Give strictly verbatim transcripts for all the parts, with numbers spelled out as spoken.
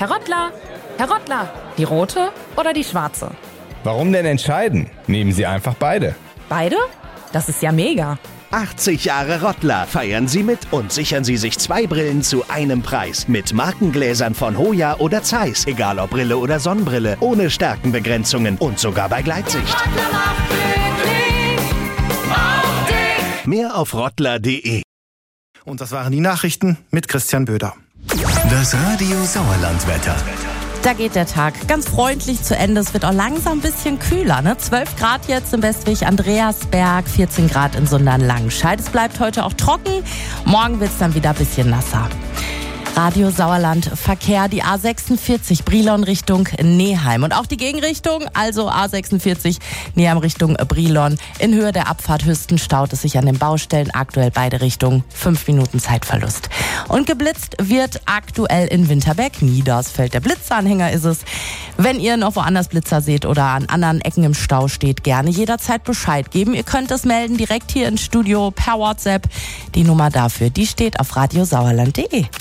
Herr Rottler, Herr Rottler, die rote oder die schwarze? Warum denn entscheiden? Nehmen Sie einfach beide. Beide? Das ist ja mega. achtzig Jahre Rottler. Feiern Sie mit und sichern Sie sich zwei Brillen zu einem Preis. Mit Markengläsern von Hoya oder Zeiss. Egal ob Brille oder Sonnenbrille. Ohne Stärkenbegrenzungen und sogar bei Gleitsicht. Mehr auf rottler punkt de. Und das waren die Nachrichten mit Christian Böder. Das Radio Sauerland-Wetter. Da geht der Tag ganz freundlich zu Ende. Es wird auch langsam ein bisschen kühler. Ne? zwölf Grad jetzt im Westweg Andreasberg, vierzehn Grad in Sundern-Langenscheid. Es bleibt heute auch trocken. Morgen wird es dann wieder ein bisschen nasser. Radio Sauerland Verkehr, die A sechsundvierzig Brilon Richtung Neheim. Und auch die Gegenrichtung, also A sechsundvierzig Neheim Richtung Brilon. In Höhe der Abfahrt Hüsten staut es sich an den Baustellen. Aktuell beide Richtungen, fünf Minuten Zeitverlust. Und geblitzt wird aktuell in Winterberg-Niedersfeld. Der Blitzeranhänger ist es. Wenn ihr noch woanders Blitzer seht oder an anderen Ecken im Stau steht, gerne jederzeit Bescheid geben. Ihr könnt es melden direkt hier ins Studio per WhatsApp. Die Nummer dafür, die steht auf radio sauerland punkt de.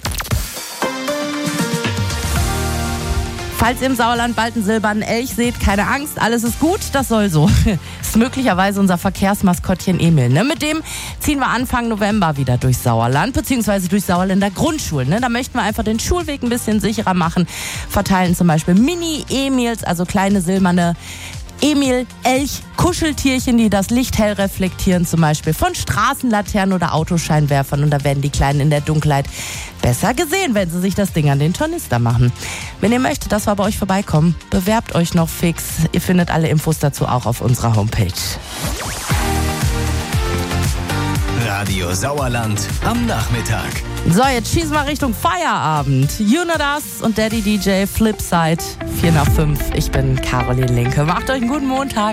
Falls ihr im Sauerland bald einen silbernen Elch seht, keine Angst, alles ist gut, das soll so. Ist möglicherweise unser Verkehrsmaskottchen Emil. Ne? Mit dem ziehen wir Anfang November wieder durchs Sauerland, beziehungsweise durch Sauerländer Grundschulen. Ne? Da möchten wir einfach den Schulweg ein bisschen sicherer machen. Verteilen zum Beispiel Mini-Emils, also kleine silberne Emil-Elch-Kuscheltierchen, die das Licht hell reflektieren, zum Beispiel von Straßenlaternen oder Autoscheinwerfern. Und da werden die Kleinen in der Dunkelheit besser gesehen, wenn sie sich das Ding an den Tornister machen. Wenn ihr möchtet, dass wir bei euch vorbeikommen, bewerbt euch noch fix. Ihr findet alle Infos dazu auch auf unserer Homepage. Radio Sauerland am Nachmittag. So, jetzt schießen wir Richtung Feierabend. You Know Das und Daddy D J Flipside. vier nach fünf. Ich bin Caroline Linke. Macht euch einen guten Montag.